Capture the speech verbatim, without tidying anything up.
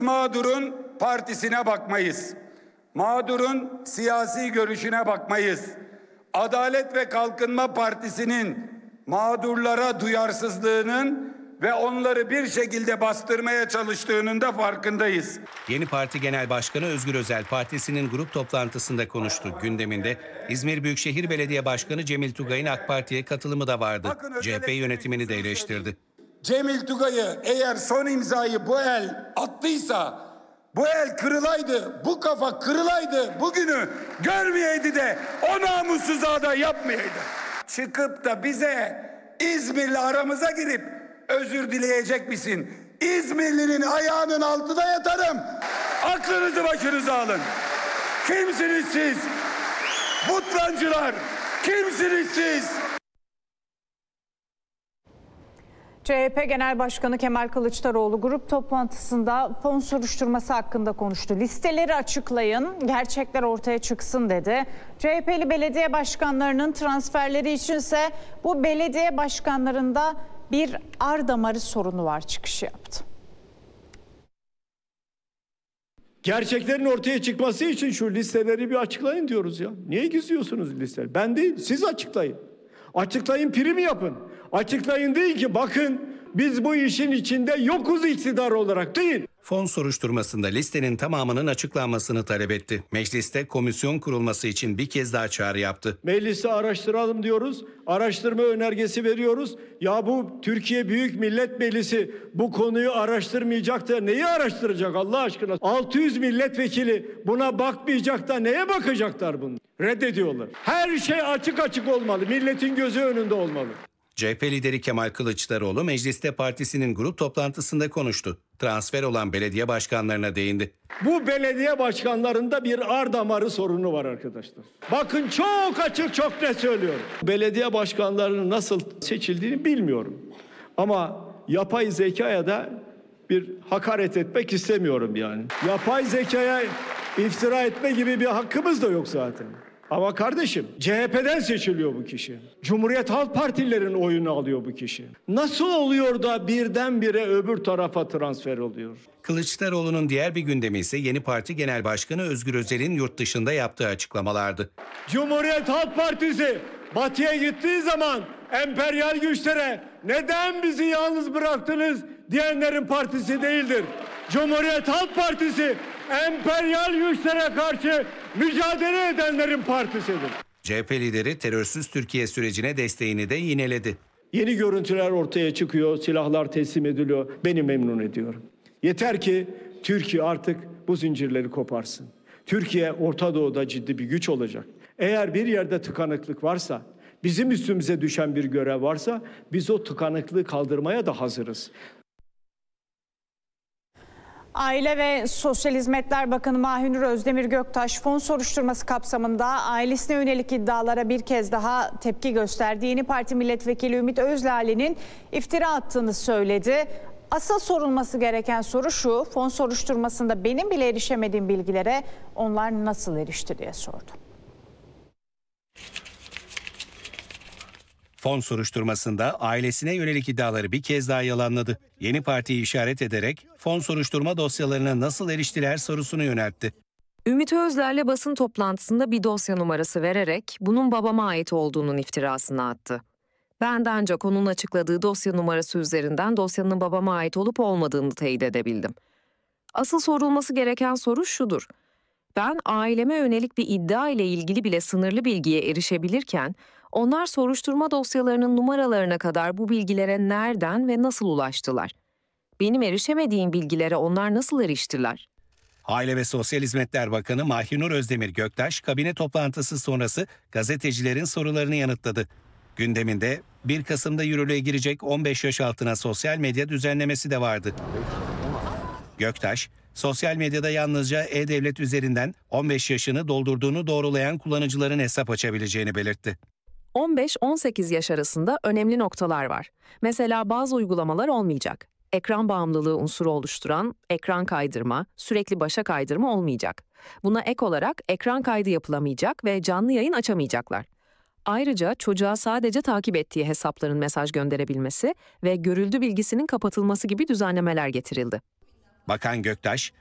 Mağdurun partisine bakmayız. Mağdurun siyasi görüşüne bakmayız. Adalet ve Kalkınma Partisi'nin mağdurlara duyarsızlığının ve onları bir şekilde bastırmaya çalıştığının da farkındayız. Yeni Parti Genel Başkanı Özgür Özel partisinin grup toplantısında konuştu. Gündeminde İzmir Büyükşehir Belediye Başkanı Cemil Tugay'ın AK Parti'ye katılımı da vardı. Bakın, C H P yönetimini de eleştirdi. Cemil Tugay'ı eğer son imzayı bu el attıysa, bu el kırılaydı, bu kafa kırılaydı, bugünü görmeyeydi de o namussuza da yapmayaydı. Çıkıp da bize İzmirli aramıza girip özür dileyecek misin? İzmirli'nin ayağının altına yatarım. Aklınızı başınıza alın. Kimsiniz siz? Butlancılar, kimsiniz siz? C H P Genel Başkanı Kemal Kılıçdaroğlu grup toplantısında fon soruşturması hakkında konuştu. Listeleri açıklayın, gerçekler ortaya çıksın dedi. C H P'li belediye başkanlarının transferleri içinse bu belediye başkanlarında bir ar damarı sorunu var çıkışı yaptı. Gerçeklerin ortaya çıkması için şu listeleri bir açıklayın diyoruz ya. Niye gizliyorsunuz listeleri? Ben değil, siz açıklayın. Açıklayın, prim yapın. Açıklayın değil ki bakın biz bu işin içinde yokuz iktidar olarak değil. Fon soruşturmasında listenin tamamının açıklanmasını talep etti. Mecliste komisyon kurulması için bir kez daha çağrı yaptı. Mecliste araştıralım diyoruz. Araştırma önergesi veriyoruz. Ya bu Türkiye Büyük Millet Meclisi bu konuyu araştırmayacak da neyi araştıracak Allah aşkına? altı yüz milletvekili buna bakmayacak da neye bakacaklar bunu? Reddediyorlar. Her şey açık açık olmalı. Milletin gözü önünde olmalı. C H P lideri Kemal Kılıçdaroğlu mecliste partisinin grup toplantısında konuştu. Transfer olan belediye başkanlarına değindi. Bu belediye başkanlarında bir ar damarı sorunu var arkadaşlar. Bakın çok açık çok net söylüyorum. Belediye başkanlarının nasıl seçildiğini bilmiyorum. Ama yapay zekaya da bir hakaret etmek istemiyorum yani. Yapay zekaya iftira etme gibi bir hakkımız da yok zaten. Ama kardeşim C H P'den seçiliyor bu kişi. Cumhuriyet Halk Partilerin oyunu alıyor bu kişi. Nasıl oluyor da birdenbire öbür tarafa transfer oluyor? Kılıçdaroğlu'nun diğer bir gündemi ise Yeni Parti Genel Başkanı Özgür Özel'in yurt dışında yaptığı açıklamalardı. Cumhuriyet Halk Partisi batıya gittiği zaman emperyal güçlere neden bizi yalnız bıraktınız diyenlerin partisi değildir. Cumhuriyet Halk Partisi emperyal güçlere karşı mücadele edenlerin partisidir. C H P lideri terörsüz Türkiye sürecine desteğini de yineledi. Yeni görüntüler ortaya çıkıyor, silahlar teslim ediliyor. Beni memnun ediyor. Yeter ki Türkiye artık bu zincirleri koparsın. Türkiye Orta Doğu'da ciddi bir güç olacak. Eğer bir yerde tıkanıklık varsa, bizim üstümüze düşen bir görev varsa biz o tıkanıklığı kaldırmaya da hazırız. Aile ve Sosyal Hizmetler Bakanı Mahinur Özdemir Göktaş fon soruşturması kapsamında ailesine yönelik iddialara bir kez daha tepki gösterdi. Yeni Parti Milletvekili Ümit Özlale'nin iftira attığını söyledi. Asıl sorulması gereken soru şu: fon soruşturmasında benim bile erişemediğim bilgilere onlar nasıl erişti diye sordu. Fon soruşturmasında ailesine yönelik iddiaları bir kez daha yalanladı. Yeni Parti'yi işaret ederek fon soruşturma dosyalarına nasıl eriştiler sorusunu yöneltti. Ümit Özler'le basın toplantısında bir dosya numarası vererek bunun babama ait olduğunun iftirasını attı. Ben de ancak onun açıkladığı dosya numarası üzerinden dosyanın babama ait olup olmadığını teyit edebildim. Asıl sorulması gereken soru şudur: ben aileme yönelik bir iddia ile ilgili bile sınırlı bilgiye erişebilirken onlar soruşturma dosyalarının numaralarına kadar bu bilgilere nereden ve nasıl ulaştılar? Benim erişemediğim bilgilere onlar nasıl eriştiler? Aile ve Sosyal Hizmetler Bakanı Mahinur Özdemir Göktaş kabine toplantısı sonrası gazetecilerin sorularını yanıtladı. Gündeminde bir Kasım'da yürürlüğe girecek on beş yaş altına sosyal medya düzenlemesi de vardı. Göktaş, sosyal medyada yalnızca E-Devlet üzerinden on beş yaşını doldurduğunu doğrulayan kullanıcıların hesap açabileceğini belirtti. on beş on sekiz yaş arasında önemli noktalar var. Mesela bazı uygulamalar olmayacak. Ekran bağımlılığı unsuru oluşturan ekran kaydırma, sürekli başa kaydırma olmayacak. Buna ek olarak ekran kaydı yapılamayacak ve canlı yayın açamayacaklar. Ayrıca çocuğa sadece takip ettiği hesapların mesaj gönderebilmesi ve görüldü bilgisinin kapatılması gibi düzenlemeler getirildi. Bakan Göktaş,